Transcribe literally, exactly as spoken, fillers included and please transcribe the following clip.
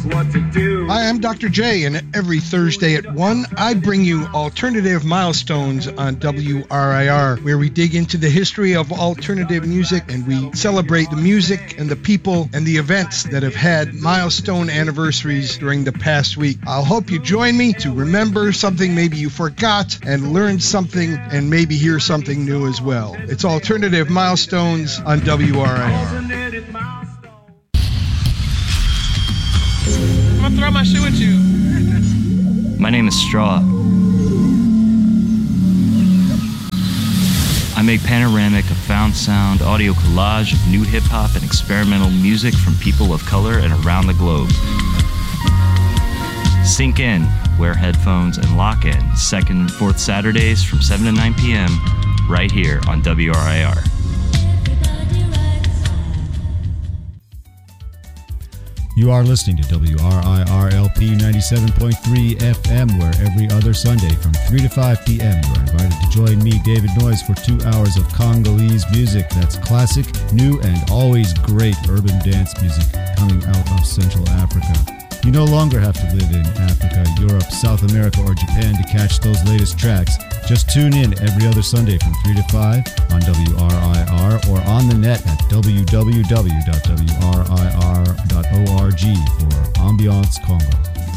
what to do. Hi, I'm Doctor J, and every Thursday at one, I bring you Alternative Milestones on W R I R, where we dig into the history of alternative music and we celebrate the music and the people and the events that have had milestone anniversaries during the past week. I'll hope you join me to remember something maybe you forgot and learn something and maybe hear something new as well. It's Alternative Milestones on W R I R. I'm gonna throw my shoe at you. My name is Straw. I make panoramic, a found sound, audio collage of new hip-hop and experimental music from people of color and around the globe. Sink in, wear headphones, and lock in second and fourth Saturdays from seven to nine p.m. right here on W R I R. You are listening to W R I R L P ninety-seven point three F M, where every other Sunday from three to five p.m. you are invited to join me, David Noyes, for two hours of Congolese music. That's classic, new, and always great urban dance music coming out of Central Africa. You no longer have to live in Africa, Europe, South America, or Japan to catch those latest tracks. Just tune in every other Sunday from three to five on W R I R or on the net at w w w dot w r i r dot org for Ambiance Congo.